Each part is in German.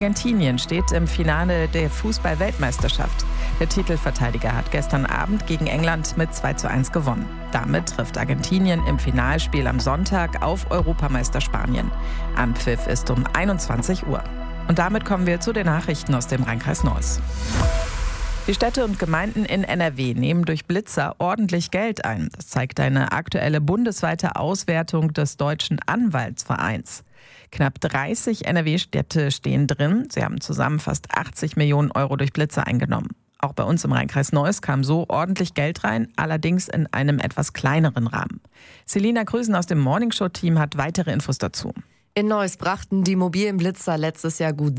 Argentinien steht im Finale der Fußball-Weltmeisterschaft. Der Titelverteidiger hat gestern Abend gegen England mit 2:1 gewonnen. Damit trifft Argentinien im Finalspiel am Sonntag auf Europameister Spanien. Anpfiff ist um 21 Uhr. Und damit kommen wir zu den Nachrichten aus dem Rheinkreis Neuss. Die Städte und Gemeinden in NRW nehmen durch Blitzer ordentlich Geld ein. Das zeigt eine aktuelle bundesweite Auswertung des Deutschen Anwaltsvereins. Knapp 30 NRW-Städte stehen drin. Sie haben zusammen fast 80 Millionen Euro durch Blitzer eingenommen. Auch bei uns im Rheinkreis Neuss kam so ordentlich Geld rein, allerdings in einem etwas kleineren Rahmen. Selina Krüsen aus dem Morningshow-Team hat weitere Infos dazu. In Neuss brachten die mobilen Blitzer letztes Jahr gut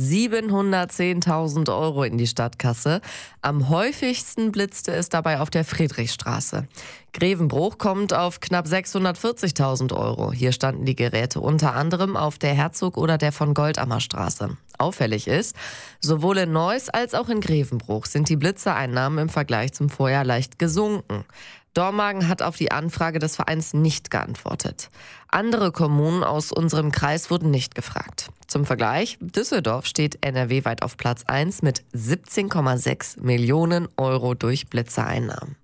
710.000 Euro in die Stadtkasse. Am häufigsten blitzte es dabei auf der Friedrichstraße. Grevenbruch kommt auf knapp 640.000 Euro. Hier standen die Geräte unter anderem auf der Herzog- oder der von Goldammer Straße. Auffällig ist, sowohl in Neuss als auch in Grevenbruch sind die Blitzereinnahmen im Vergleich zum Vorjahr leicht gesunken. Dormagen hat auf die Anfrage des Vereins nicht geantwortet. Andere Kommunen aus unserem Kreis wurden nicht gefragt. Zum Vergleich, Düsseldorf steht NRW-weit auf Platz 1 mit 17,6 Millionen Euro durch Blitzereinnahmen.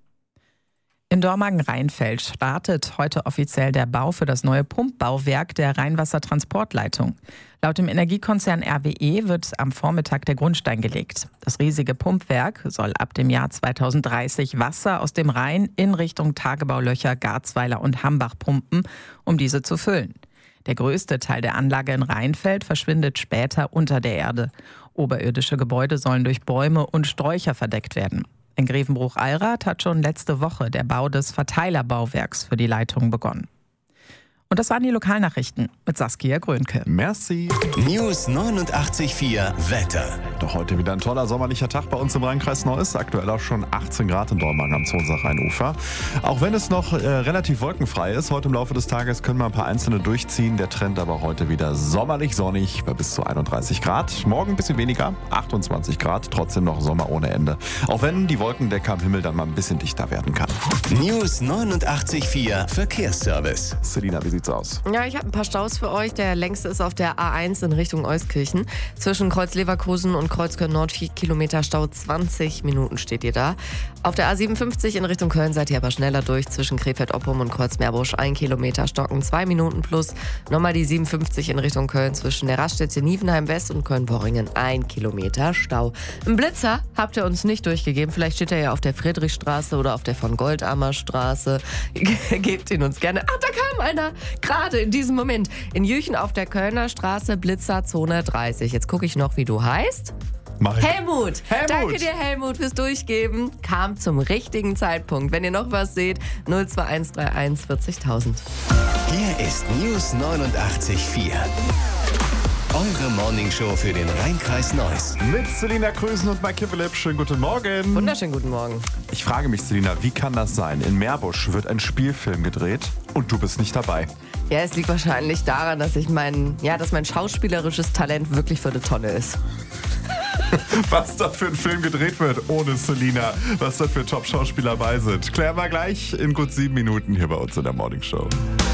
In Dormagen-Rheinfeld startet heute offiziell der Bau für das neue Pumpbauwerk der Rheinwassertransportleitung. Laut dem Energiekonzern RWE wird am Vormittag der Grundstein gelegt. Das riesige Pumpwerk soll ab dem Jahr 2030 Wasser aus dem Rhein in Richtung Tagebaulöcher, Garzweiler und Hambach pumpen, um diese zu füllen. Der größte Teil der Anlage in Rheinfeld verschwindet später unter der Erde. Oberirdische Gebäude sollen durch Bäume und Sträucher verdeckt werden. In Grevenbruch-Allrath hat schon letzte Woche der Bau des Verteilerbauwerks für die Leitung begonnen. Und das waren die Lokalnachrichten mit Saskia Grönke. Merci. News 89,4 Wetter. Doch heute wieder ein toller sommerlicher Tag bei uns im Rheinkreis Neuss. Aktuell auch schon 18 Grad in Dormagen am Zonser-Rheinufer. Auch wenn es noch relativ wolkenfrei ist, heute im Laufe des Tages können wir ein paar einzelne durchziehen. Der Trend aber heute wieder sommerlich sonnig bei bis zu 31 Grad. Morgen ein bisschen weniger, 28 Grad. Trotzdem noch Sommer ohne Ende. Auch wenn die Wolkendecke am Himmel dann mal ein bisschen dichter werden kann. News 89,4 Verkehrsservice. Selina, wie sieht's aus? Ja, ich habe ein paar Staus für euch. Der längste ist auf der A1 in Richtung Euskirchen. Zwischen Kreuz Leverkusen und Kreuzköln Nord 4 Kilometer Stau, 20 Minuten steht ihr da. Auf der A57 in Richtung Köln seid ihr aber schneller durch. Zwischen Krefeld-Oppum und Kreuz-Meerbusch 1 Kilometer Stocken, 2 Minuten plus. Nochmal die 57 in Richtung Köln zwischen der Raststätte Nievenheim West und Köln-Porringen 1 Kilometer Stau. Ein Blitzer habt ihr uns nicht durchgegeben. Vielleicht steht er ja auf der Friedrichstraße oder auf der von Goldammer Straße. Gebt ihn uns gerne. Ach, da kam einer. Gerade in diesem Moment. In Jüchen auf der Kölner Straße, Blitzerzone 30. Jetzt gucke ich noch, wie du heißt. Helmut. Danke dir, Helmut, fürs Durchgeben. Kam zum richtigen Zeitpunkt. Wenn ihr noch was seht, 02131 40.000. Hier ist News 89,4. Eure Morningshow für den Rheinkreis Neuss. Mit Selina Krüsen und Mike Philipp. Schönen guten Morgen. Wunderschönen guten Morgen. Ich frage mich, Selina, wie kann das sein? In Meerbusch wird ein Spielfilm gedreht und du bist nicht dabei. Ja, es liegt wahrscheinlich daran, dass dass mein schauspielerisches Talent wirklich für die Tonne ist. Was da für ein Film gedreht wird ohne Selina, was da für Top-Schauspieler dabei sind, klären wir gleich in gut 7 Minuten hier bei uns in der Morningshow.